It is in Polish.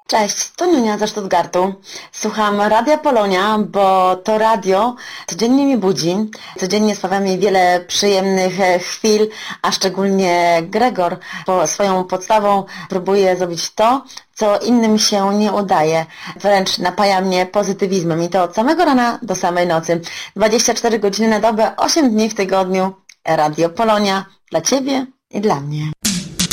Cześć, to Niunia ze Stuttgartu. Słucham Radia Polonia, bo to radio codziennie mnie budzi. Codziennie sprawia mi wiele przyjemnych chwil, a szczególnie Gregor swoją podstawą próbuje zrobić to, co innym się nie udaje. Wręcz napaja mnie pozytywizmem i to od samego rana do samej nocy. 24 godziny na dobę, 8 dni w tygodniu. Radio Polonia dla Ciebie i dla mnie.